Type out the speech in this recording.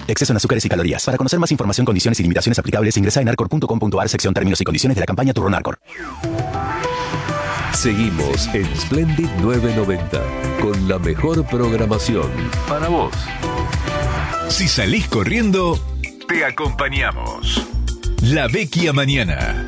Exceso en azúcares y calorías. Para conocer más información, condiciones y limitaciones aplicables, ingresa en arcor.com.ar, sección términos y condiciones de la campaña Turrón Arcor. Seguimos en Splendid 990 con la mejor programación para vos. Si salís corriendo, te acompañamos. La Vecchia Mañana.